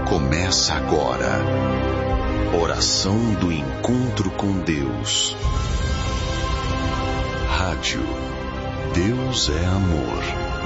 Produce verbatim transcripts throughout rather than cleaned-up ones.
Começa agora. Oração do encontro com Deus. Rádio Deus é Amor.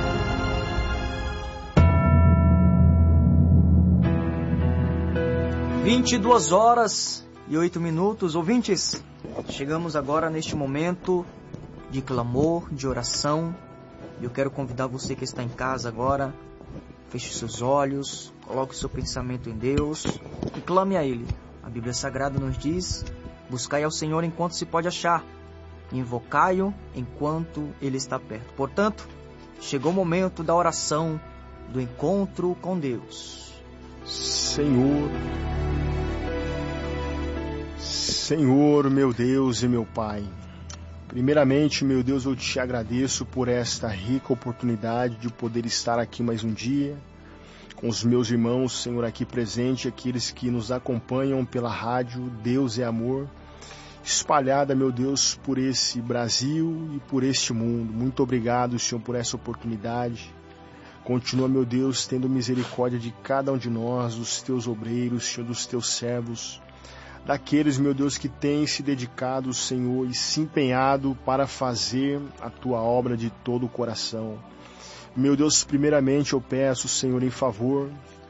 vinte e duas horas e oito minutos, ouvintes. Chegamos agora neste momento de clamor, de oração. Eu quero convidar você que está em casa agora, feche seus olhos, coloque seu pensamento em Deus e clame a Ele. A Bíblia Sagrada nos diz: buscai ao Senhor enquanto se pode achar, invocai-o enquanto Ele está perto. Portanto, chegou o momento da oração, do encontro com Deus. Senhor, Senhor, meu Deus e meu Pai, primeiramente, meu Deus, eu te agradeço por esta rica oportunidade de poder estar aqui mais um dia, com os meus irmãos, Senhor, aqui presente, aqueles que nos acompanham pela rádio Deus é Amor, espalhada, meu Deus, por esse Brasil e por este mundo. Muito obrigado, Senhor, por essa oportunidade. Continua, meu Deus, tendo misericórdia de cada um de nós, dos teus obreiros, Senhor, dos teus servos, daqueles, meu Deus, que têm se dedicado, Senhor, e se empenhado para fazer a tua obra de todo o coração. Meu Deus, primeiramente eu peço, Senhor, em favor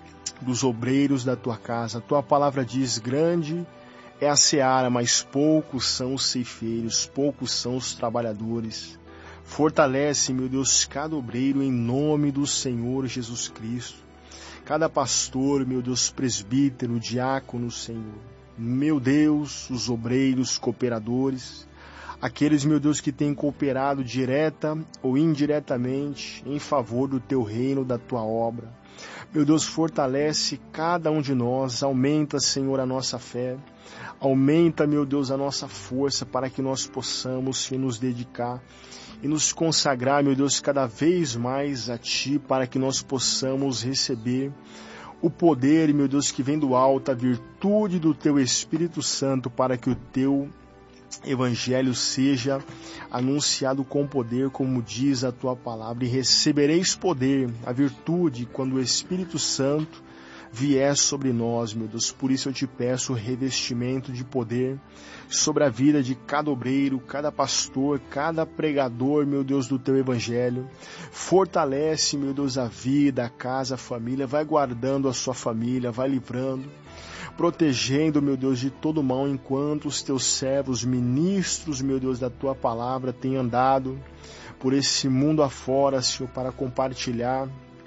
dos obreiros da tua casa. A tua palavra diz: grande é a seara, mas poucos são os ceifeiros, poucos são os trabalhadores. Fortalece, meu Deus, cada obreiro em nome do Senhor Jesus Cristo. Cada pastor, meu Deus, presbítero, diácono, Senhor. Meu Deus, os obreiros, cooperadores, aqueles, meu Deus, que têm cooperado direta ou indiretamente em favor do teu reino, da tua obra. Meu Deus, fortalece cada um de nós, aumenta, Senhor, a nossa fé, aumenta, meu Deus, a nossa força para que nós possamos, Senhor, nos dedicar e nos consagrar, meu Deus, cada vez mais a Ti, para que nós possamos receber o poder, meu Deus, que vem do alto, a virtude do Teu Espírito Santo, para que o Teu Evangelho seja anunciado com poder, como diz a Tua palavra. E recebereis poder, a virtude, quando o Espírito Santo vier sobre nós, meu Deus. Por isso eu te peço o revestimento de poder sobre a vida de cada obreiro, cada pastor, cada pregador, meu Deus, do teu evangelho. Fortalece, meu Deus, a vida, a casa, a família. Vai guardando a sua família, vai livrando, protegendo, meu Deus, de todo mal, enquanto os teus servos, ministros, meu Deus, da tua palavra, têm andado por esse mundo afora, Senhor, para compartilhar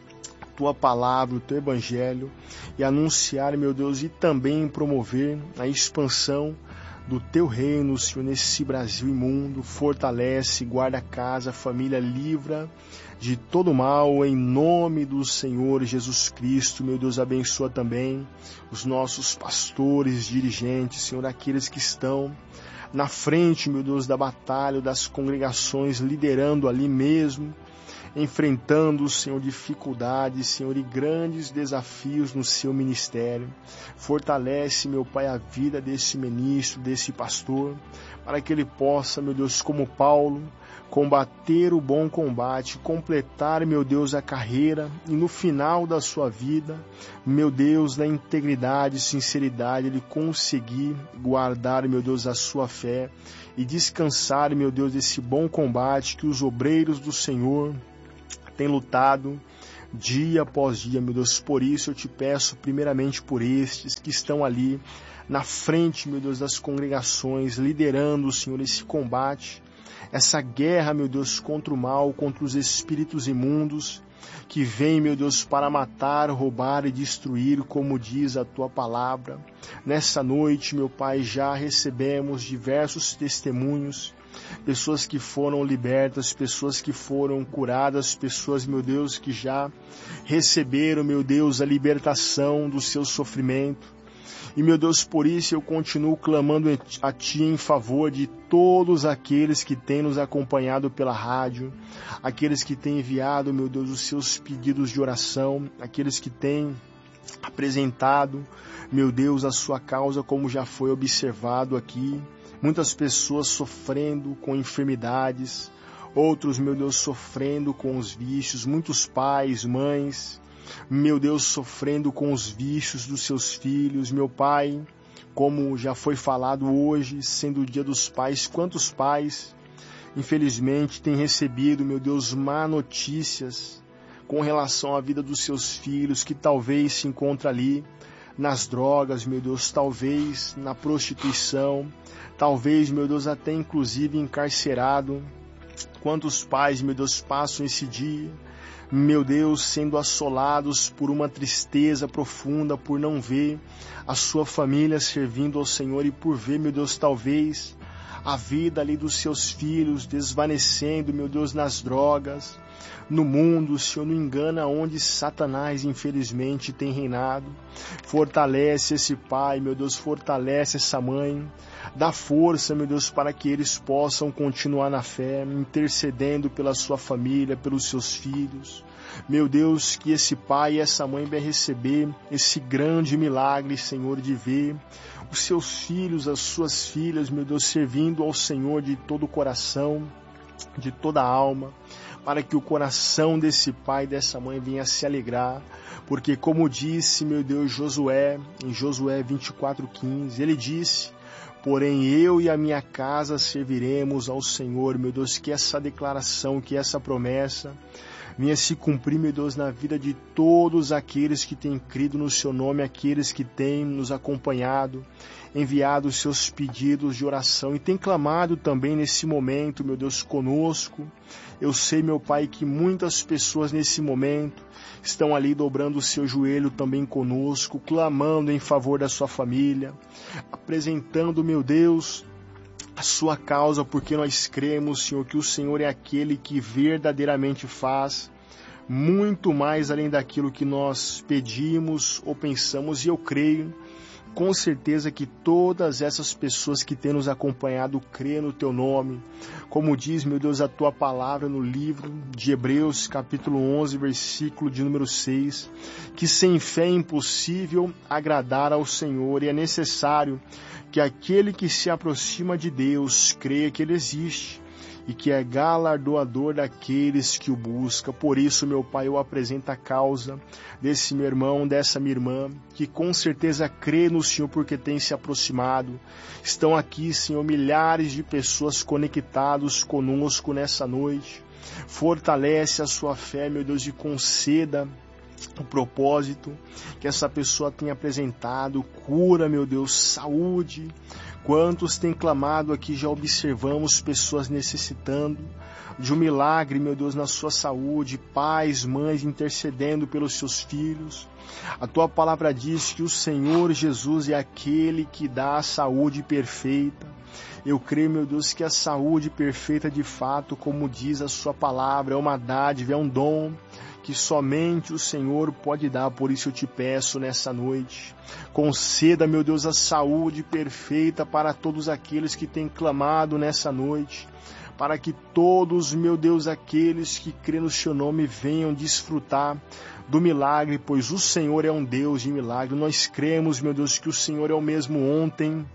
tua palavra, o teu evangelho, e anunciar, meu Deus, e também promover a expansão do teu reino, Senhor, nesse Brasil imundo. Fortalece, guarda a casa, a família, livra de todo mal, em nome do Senhor Jesus Cristo. Meu Deus, abençoa também os nossos pastores, dirigentes, Senhor, aqueles que estão na frente, meu Deus, da batalha, das congregações, liderando ali mesmo, enfrentando, Senhor, dificuldades, Senhor, e grandes desafios no seu ministério. Fortalece, meu Pai, a vida desse ministro, desse pastor, para que ele possa, meu Deus, como Paulo, combater o bom combate, completar, meu Deus, a carreira, e no final da sua vida, meu Deus, na integridade e sinceridade, ele conseguir guardar, meu Deus, a sua fé e descansar, meu Deus, desse bom combate que os obreiros do Senhor tem lutado dia após dia, meu Deus. Por isso eu te peço primeiramente por estes que estão ali na frente, meu Deus, das congregações, liderando, Senhor, esse combate, essa guerra, meu Deus, contra o mal, contra os espíritos imundos, que vem, meu Deus, para matar, roubar e destruir, como diz a tua palavra. Nessa noite, meu Pai, já recebemos diversos testemunhos, pessoas que foram libertas, pessoas que foram curadas, pessoas, meu Deus, que já receberam, meu Deus, a libertação do seu sofrimento. E, meu Deus, por isso eu continuo clamando a Ti em favor de todos aqueles que têm nos acompanhado pela rádio, aqueles que têm enviado, meu Deus, os seus pedidos de oração, aqueles que têm apresentado, meu Deus, a sua causa, como já foi observado aqui. Muitas pessoas sofrendo com enfermidades, outros, meu Deus, sofrendo com os vícios, muitos pais, mães, meu Deus, sofrendo com os vícios dos seus filhos, meu Pai, como já foi falado hoje, sendo o Dia dos Pais, quantos pais, infelizmente, têm recebido, meu Deus, má notícias com relação à vida dos seus filhos, que talvez se encontra ali nas drogas, meu Deus, talvez na prostituição, talvez, meu Deus, até inclusive encarcerado. Quantos pais, meu Deus, passam esse dia, meu Deus, sendo assolados por uma tristeza profunda, por não ver a sua família servindo ao Senhor e por ver, meu Deus, talvez a vida ali dos seus filhos desvanecendo, meu Deus, nas drogas, no mundo. O Senhor não engana onde Satanás, infelizmente, tem reinado. Fortalece esse pai, meu Deus, fortalece essa mãe. Dá força, meu Deus, para que eles possam continuar na fé, intercedendo pela sua família, pelos seus filhos. Meu Deus, que esse pai e essa mãe vai receber esse grande milagre, Senhor, de ver os seus filhos, as suas filhas, meu Deus, servindo ao Senhor de todo o coração, de toda a alma, para que o coração desse pai e dessa mãe venha se alegrar, porque como disse, meu Deus, Josué, em Josué vinte e quatro, quinze, ele disse: porém eu e a minha casa serviremos ao Senhor. Meu Deus, que essa declaração, que essa promessa venha se cumprir, meu Deus, na vida de todos aqueles que têm crido no seu nome, aqueles que têm nos acompanhado, enviado os seus pedidos de oração e têm clamado também nesse momento, meu Deus, conosco. Eu sei, meu Pai, que muitas pessoas nesse momento estão ali dobrando o seu joelho também conosco, clamando em favor da sua família, apresentando, meu Deus, a sua causa, porque nós cremos, Senhor, que o Senhor é aquele que verdadeiramente faz muito mais além daquilo que nós pedimos ou pensamos, e eu creio com certeza que todas essas pessoas que têm nos acompanhado crêem no Teu nome, como diz, meu Deus, a Tua palavra no livro de Hebreus, capítulo onze, versículo de número seis, que sem fé é impossível agradar ao Senhor, e é necessário que aquele que se aproxima de Deus creia que Ele existe e que é galardoador daqueles que o buscam. Por isso, meu Pai, eu apresento a causa desse meu irmão, dessa minha irmã, que com certeza crê no Senhor porque tem se aproximado. Estão aqui, Senhor, milhares de pessoas conectados conosco nessa noite. Fortalece a sua fé, meu Deus, e conceda o propósito que essa pessoa tem apresentado. Cura, meu Deus, saúde. Quantos têm clamado aqui, já observamos pessoas necessitando de um milagre, meu Deus, na sua saúde, pais, mães intercedendo pelos seus filhos. A Tua palavra diz que o Senhor Jesus é aquele que dá a saúde perfeita. Eu creio, meu Deus, que a saúde perfeita de fato, como diz a Sua palavra, é uma dádiva, é um dom que somente o Senhor pode dar. Por isso eu te peço nessa noite, conceda, meu Deus, a saúde perfeita para todos aqueles que têm clamado nessa noite, para que todos, meu Deus, aqueles que crêem no Seu nome venham desfrutar do milagre, pois o Senhor é um Deus de milagre. Nós cremos, meu Deus, que o Senhor é o mesmo ontem,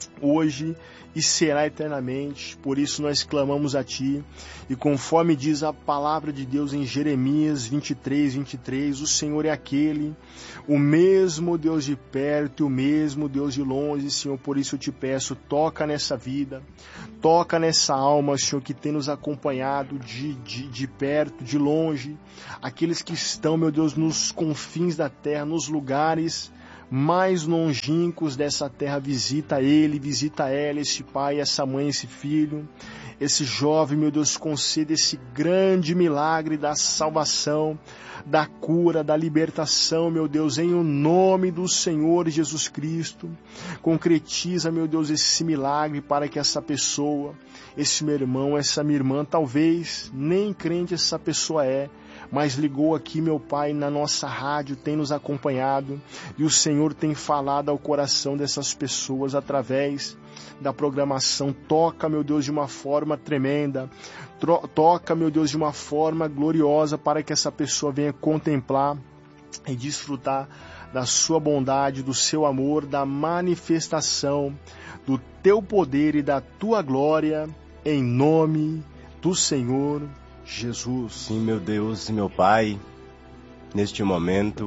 hoje e será eternamente. Por isso nós clamamos a Ti, e conforme diz a palavra de Deus em Jeremias vinte e três, vinte e três, o Senhor é aquele, o mesmo Deus de perto e o mesmo Deus de longe, Senhor. Por isso eu te peço, toca nessa vida, toca nessa alma, Senhor, que tem nos acompanhado de, de, de perto, de longe, aqueles que estão, meu Deus, nos confins da terra, nos lugares mais longínquos dessa terra. Visita ele, visita ela, esse pai, essa mãe, esse filho, esse jovem, meu Deus, conceda esse grande milagre da salvação, da cura, da libertação, meu Deus, em o nome do Senhor Jesus Cristo. Concretiza, meu Deus, esse milagre para que essa pessoa, esse meu irmão, essa minha irmã, talvez nem crente essa pessoa é, mas ligou aqui, meu Pai, na nossa rádio, tem nos acompanhado, e o Senhor tem falado ao coração dessas pessoas através da programação. Toca, meu Deus, de uma forma tremenda, toca, meu Deus, de uma forma gloriosa, para que essa pessoa venha contemplar e desfrutar da sua bondade, do seu amor, da manifestação do Teu poder e da Tua glória, em nome do Senhor Jesus. Sim, meu Deus e meu Pai, neste momento,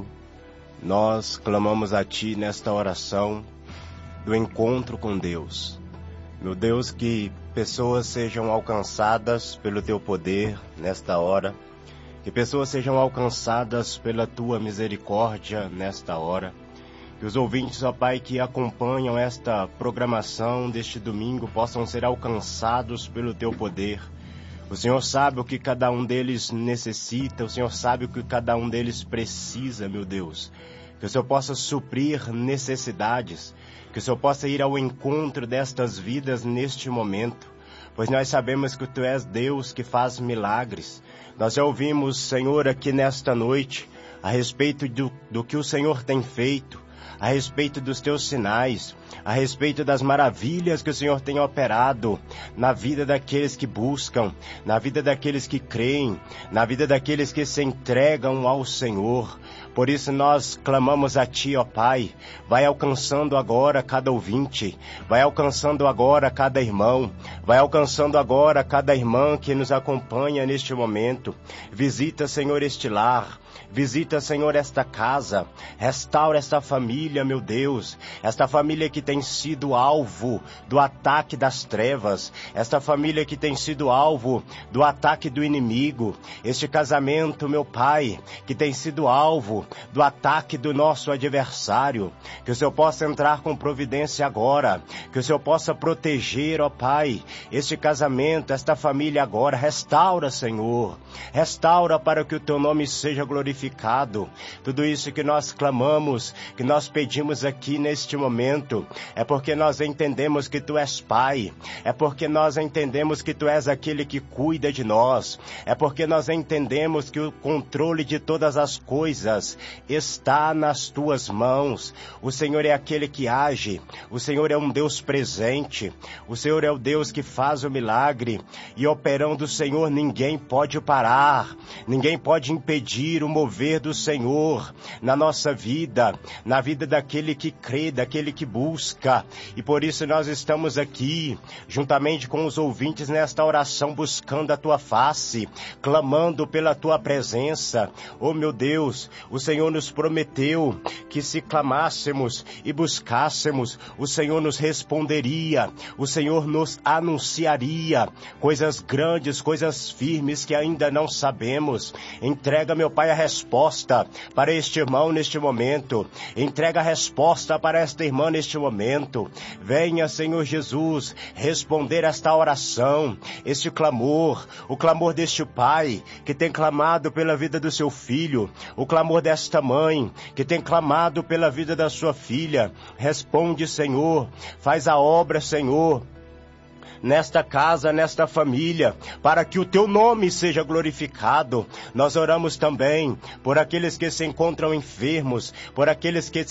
nós clamamos a Ti nesta oração do encontro com Deus. Meu Deus, que pessoas sejam alcançadas pelo Teu poder nesta hora, que pessoas sejam alcançadas pela Tua misericórdia nesta hora, que os ouvintes, ó Pai, que acompanham esta programação deste domingo possam ser alcançados pelo Teu poder. O Senhor sabe o que cada um deles necessita, o Senhor sabe o que cada um deles precisa, meu Deus. Que o Senhor possa suprir necessidades, que o Senhor possa ir ao encontro destas vidas neste momento, pois nós sabemos que Tu és Deus que faz milagres. Nós já ouvimos, Senhor, aqui nesta noite, a respeito do, do que o Senhor tem feito, a respeito dos Teus sinais, a respeito das maravilhas que o Senhor tem operado na vida daqueles que buscam, na vida daqueles que creem, na vida daqueles que se entregam ao Senhor. Por isso nós clamamos a Ti, ó Pai, vai alcançando agora cada ouvinte, vai alcançando agora cada irmão, vai alcançando agora cada irmã que nos acompanha neste momento. Visita, Senhor, este lar, visita, Senhor, esta casa, restaura esta família, meu Deus, esta família que tem sido alvo do ataque das trevas, esta família que tem sido alvo do ataque do inimigo, este casamento, meu Pai, que tem sido alvo do ataque do nosso adversário, que o Senhor possa entrar com providência agora, que o Senhor possa proteger, ó Pai, este casamento, esta família agora. Restaura, Senhor, restaura para que o Teu nome seja glorificado. Tudo isso que nós clamamos, que nós pedimos aqui neste momento, é porque nós entendemos que Tu és Pai, é porque nós entendemos que Tu és aquele que cuida de nós, é porque nós entendemos que o controle de todas as coisas está nas Tuas mãos. O Senhor é aquele que age, o Senhor é um Deus presente, o Senhor é o Deus que faz o milagre, e operando o Senhor ninguém pode parar, ninguém pode impedir o mover do Senhor na nossa vida, na vida daquele que crê, daquele que busca. E por isso nós estamos aqui, juntamente com os ouvintes nesta oração, buscando a Tua face, clamando pela Tua presença. Oh meu Deus, o Senhor nos prometeu que se clamássemos e buscássemos, o Senhor nos responderia, o Senhor nos anunciaria coisas grandes, coisas firmes que ainda não sabemos. Entrega, meu Pai, a resposta para este irmão neste momento, entrega a resposta para esta irmã neste momento. Venha, Senhor Jesus, responder esta oração, este clamor, o clamor deste pai que tem clamado pela vida do seu filho, o clamor desta mãe que tem clamado pela vida da sua filha. Responde, Senhor, faz a obra, Senhor, nesta casa, nesta família, para que o Teu nome seja glorificado. Nós oramos também por aqueles que se encontram enfermos, por aqueles que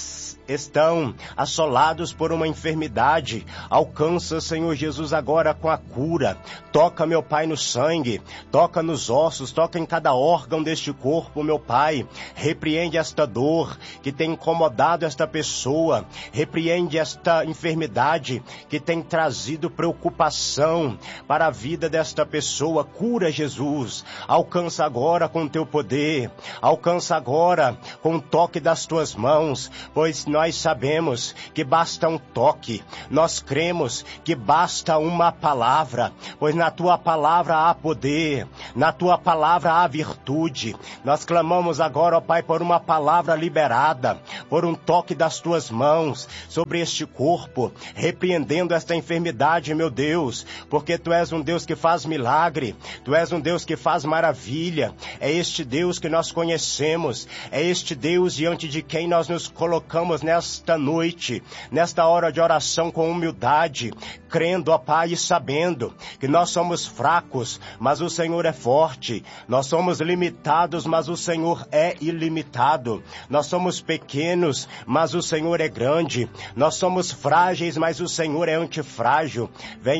estão assolados por uma enfermidade. Alcança, Senhor Jesus, agora com a cura. Toca, meu Pai, no sangue, toca nos ossos, toca em cada órgão deste corpo, meu Pai. Repreende esta dor que tem incomodado esta pessoa, repreende esta enfermidade que tem trazido preocupação para a vida desta pessoa. Cura, Jesus, alcança agora com Teu poder, alcança agora com o toque das Tuas mãos, pois nós sabemos que basta um toque, nós cremos que basta uma palavra, pois na Tua palavra há poder, na Tua palavra há virtude. Nós clamamos agora, ó Pai, por uma palavra liberada, por um toque das Tuas mãos sobre este corpo, repreendendo esta enfermidade, meu Deus, porque Tu és um Deus que faz milagre, Tu és um Deus que faz maravilha. É este Deus que nós conhecemos, é este Deus diante de quem nós nos colocamos nesta noite, nesta hora de oração com humildade, crendo, ó Pai, e sabendo que nós somos fracos, mas o Senhor é forte, nós somos limitados, mas o Senhor é ilimitado, nós somos pequenos, mas o Senhor é grande, nós somos frágeis, mas o Senhor é antifrágil. Venha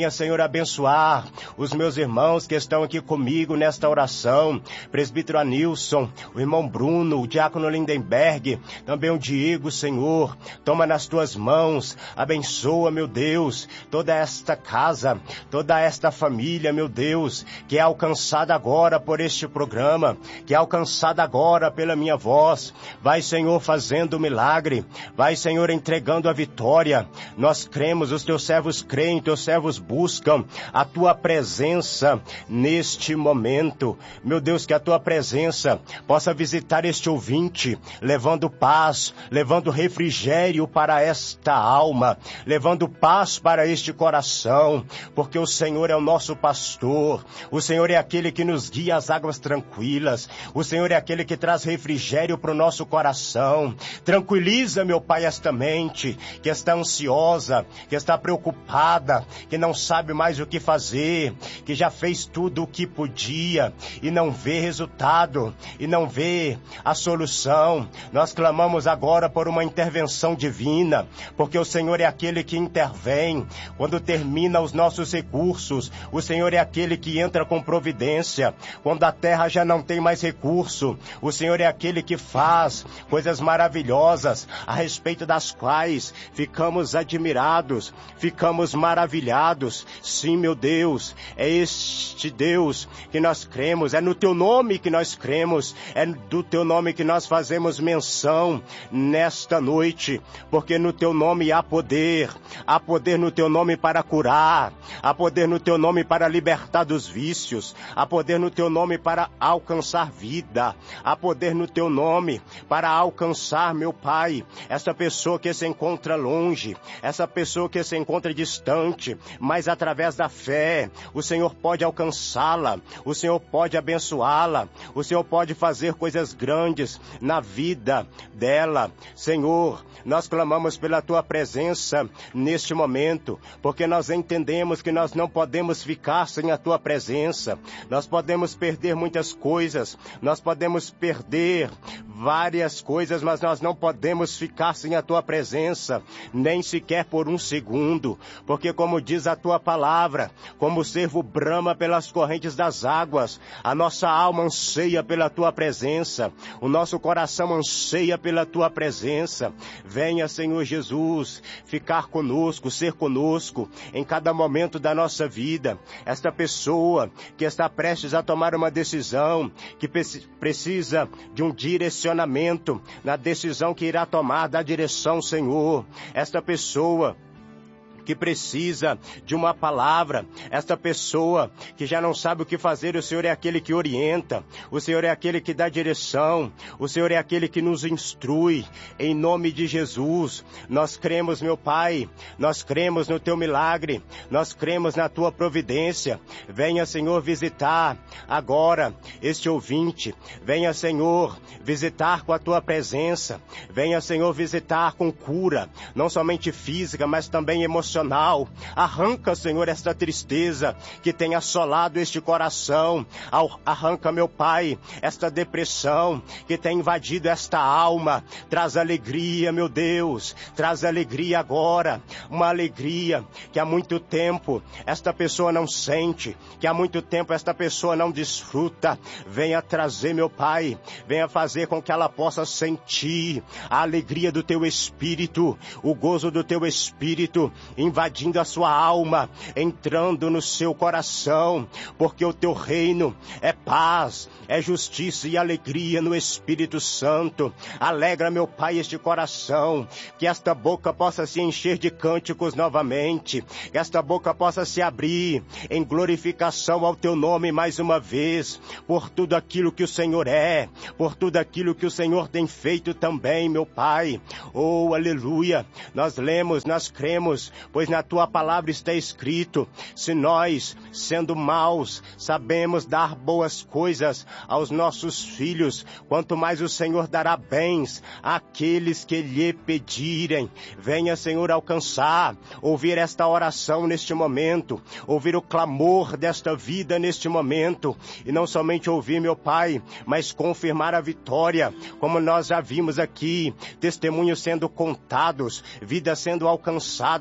Venha, Senhor, abençoar os meus irmãos que estão aqui comigo nesta oração. Presbítero Anilson, o irmão Bruno, o diácono Lindenberg, também o Diego, Senhor. Toma nas tuas mãos, abençoa, meu Deus, toda esta casa, toda esta família, meu Deus, que é alcançada agora por este programa, que é alcançada agora pela minha voz. Vai, Senhor, fazendo o milagre. Vai, Senhor, entregando a vitória. Nós cremos, os teus servos creem, teus servos buscam a tua presença neste momento. Meu Deus, que a tua presença possa visitar este ouvinte, levando paz, levando refrigério para esta alma, levando paz para este coração, porque o Senhor é o nosso pastor, o Senhor é aquele que nos guia às águas tranquilas, o Senhor é aquele que traz refrigério para o nosso coração. Tranquiliza, meu Pai, esta mente que está ansiosa, que está preocupada, que não sabe mais o que fazer, que já fez tudo o que podia e não vê resultado, e não vê a solução. Nós clamamos agora por uma intervenção divina, porque o Senhor é aquele que intervém quando termina os nossos recursos. O Senhor é aquele que entra com providência quando a terra já não tem mais recurso. O Senhor é aquele que faz coisas maravilhosas, a respeito das quais ficamos admirados, ficamos maravilhados. Sim, meu Deus, é este Deus que nós cremos, é no teu nome que nós cremos, é do teu nome que nós fazemos menção nesta noite, porque no teu nome há poder, há poder no teu nome para curar, há poder no teu nome para libertar dos vícios, há poder no teu nome para alcançar vida, há poder no teu nome para alcançar, meu Pai, essa pessoa que se encontra longe, essa pessoa que se encontra distante, mas através da fé, o Senhor pode alcançá-la, o Senhor pode abençoá-la, o Senhor pode fazer coisas grandes na vida dela. Senhor, nós clamamos pela tua presença neste momento, porque nós entendemos que nós não podemos ficar sem a tua presença. Nós podemos perder muitas coisas, nós podemos perder várias coisas, mas nós não podemos ficar sem a tua presença, nem sequer por um segundo, porque como diz a tua palavra, como o cervo brama pelas correntes das águas, a nossa alma anseia pela tua presença, o nosso coração anseia pela tua presença. Venha, Senhor Jesus, ficar conosco, ser conosco em cada momento da nossa vida. Esta pessoa que está prestes a tomar uma decisão, que precisa de um direcionamento na decisão que irá tomar, da direção, Senhor. Esta pessoa que precisa de uma palavra, esta pessoa que já não sabe o que fazer, o Senhor é aquele que orienta, o Senhor é aquele que dá direção, o Senhor é aquele que nos instrui. Em nome de Jesus, nós cremos, meu Pai, nós cremos no teu milagre, nós cremos na tua providência. Venha, Senhor, visitar agora este ouvinte, venha, Senhor, visitar com a tua presença, venha, Senhor, visitar com cura, não somente física, mas também emocional. Arranca, Senhor, esta tristeza que tem assolado este coração. Arranca, meu Pai, esta depressão que tem invadido esta alma. Traz alegria, meu Deus, traz alegria agora, uma alegria que há muito tempo esta pessoa não sente, que há muito tempo esta pessoa não desfruta. Venha trazer, meu Pai, venha fazer com que ela possa sentir a alegria do teu Espírito, o gozo do teu Espírito, invadindo a sua alma, entrando no seu coração, porque o teu reino é paz, é justiça e alegria no Espírito Santo. Alegra, meu Pai, este coração, que esta boca possa se encher de cânticos novamente, que esta boca possa se abrir em glorificação ao teu nome mais uma vez, por tudo aquilo que o Senhor é, por tudo aquilo que o Senhor tem feito também, meu Pai. Oh, aleluia! Nós lemos, nós cremos, pois na tua palavra está escrito: se nós, sendo maus, sabemos dar boas coisas aos nossos filhos, quanto mais o Senhor dará bens àqueles que lhe pedirem. Venha, Senhor, alcançar, ouvir esta oração neste momento, ouvir o clamor desta vida neste momento, e não somente ouvir, meu Pai, mas confirmar a vitória, como nós já vimos aqui, testemunhos sendo contados, vidas sendo alcançadas,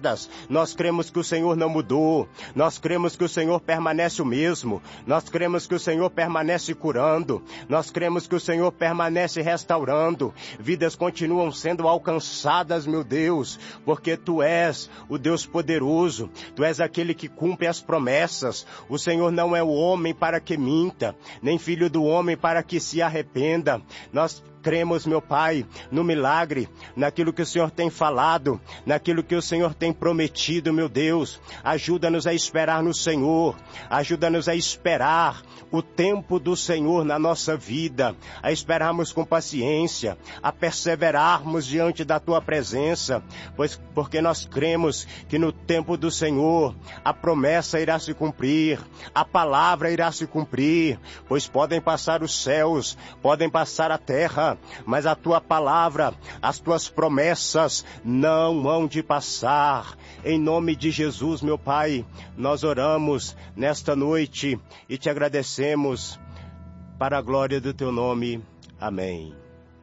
Nós cremos que o Senhor não mudou. Nós cremos que o Senhor permanece o mesmo. Nós cremos que o Senhor permanece curando. Nós cremos que o Senhor permanece restaurando. Vidas continuam sendo alcançadas, meu Deus, porque Tu és o Deus poderoso. Tu és aquele que cumpre as promessas. O Senhor não é o homem para que minta, nem filho do homem para que se arrependa. Nós cremos, meu Pai, no milagre, naquilo que o Senhor tem falado, naquilo que o Senhor tem prometido, meu Deus. Ajuda-nos a esperar no Senhor, ajuda-nos a esperar o tempo do Senhor na nossa vida, a esperarmos com paciência, a perseverarmos diante da Tua presença, pois porque nós cremos que no tempo do Senhor a promessa irá se cumprir, a palavra irá se cumprir, pois podem passar os céus, podem passar a terra, mas a Tua palavra, as Tuas promessas não hão de passar. Em nome de Jesus, meu Pai, nós oramos nesta noite e Te agradecemos para a glória do Teu nome. Amém.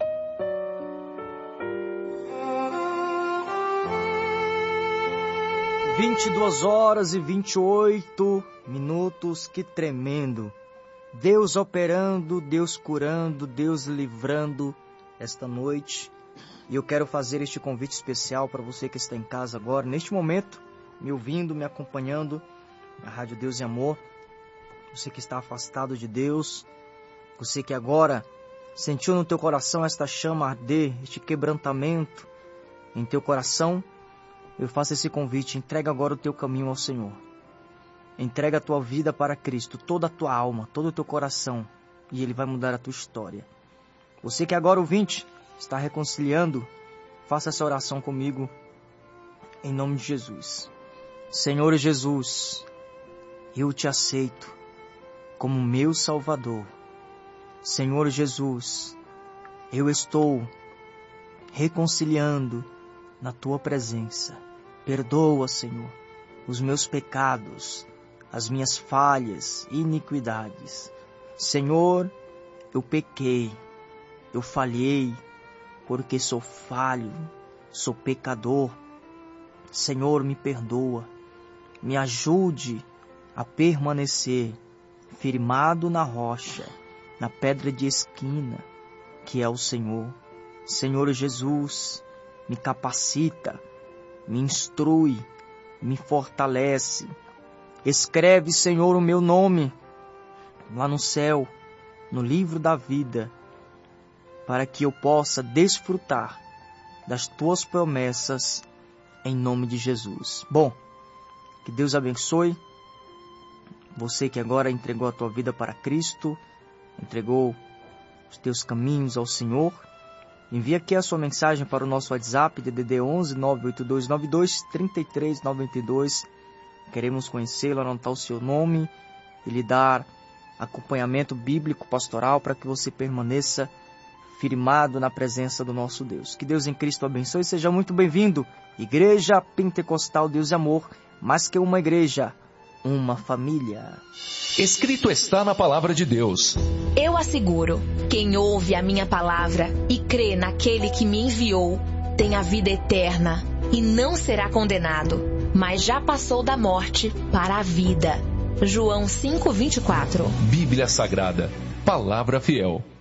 vinte e duas horas e vinte e oito minutos, que tremendo. Deus operando, Deus curando, Deus livrando esta noite. E eu quero fazer este convite especial para você que está em casa agora, neste momento, me ouvindo, me acompanhando na Rádio Deus e Amor. Você que está afastado de Deus, você que agora sentiu no teu coração esta chama arder, este quebrantamento em teu coração, eu faço esse convite, entrega agora o teu caminho ao Senhor. Entrega a tua vida para Cristo, toda a tua alma, todo o teu coração, e Ele vai mudar a tua história. Você que agora, ouvinte, está reconciliando, faça essa oração comigo, em nome de Jesus. Senhor Jesus, eu Te aceito como meu Salvador. Senhor Jesus, eu estou reconciliando na Tua presença. Perdoa, Senhor, os meus pecados, as minhas falhas e iniquidades. Senhor, eu pequei, eu falhei, porque sou falho, sou pecador. Senhor, me perdoa, me ajude a permanecer firmado na rocha, na pedra de esquina, que é o Senhor. Senhor Jesus, me capacita, me instrui, me fortalece. Escreve, Senhor, o meu nome lá no céu, no livro da vida, para que eu possa desfrutar das Tuas promessas em nome de Jesus. Bom, que Deus abençoe você que agora entregou a tua vida para Cristo, entregou os teus caminhos ao Senhor. Envie aqui a sua mensagem para o nosso WhatsApp, D D D onze nove oito dois nove dois três três nove dois. Queremos conhecê-lo, anotar o seu nome e lhe dar acompanhamento bíblico pastoral para que você permaneça firmado na presença do nosso Deus. Que Deus em Cristo abençoe e seja muito bem-vindo. Igreja Pentecostal Deus e Amor, mais que uma igreja, uma família. Escrito está na palavra de Deus. Eu asseguro, quem ouve a minha palavra e crê naquele que me enviou, tem a vida eterna e não será condenado, mas já passou da morte para a vida. João cinco, vinte e quatro. Bíblia Sagrada, palavra fiel.